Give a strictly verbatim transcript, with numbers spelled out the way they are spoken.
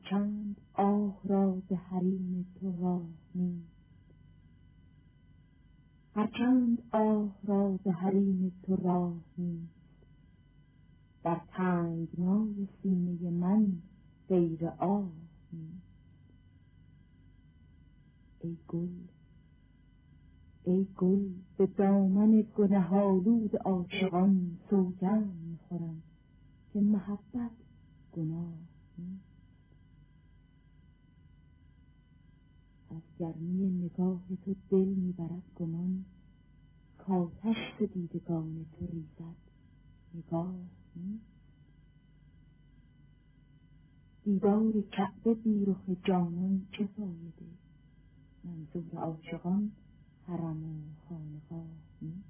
هرچند آه را به حریم تو راه نیست، هرچند آه را به حریم تو راه نیست، در تنگنای سینه من غیر آه نیست. ای گل، ای گل، به دامن گنه‌آلود عاشقان سوگند می‌خورم که محبت گناه نیست. از گرمی نگاه تو دل می‌برد گمان، کآتش ز دیدگان تو ریزد نگاه نیست. دیدار کعبه بی رخ جانان چه فایده، منظور عاشقان حرم و خانقاه نیست.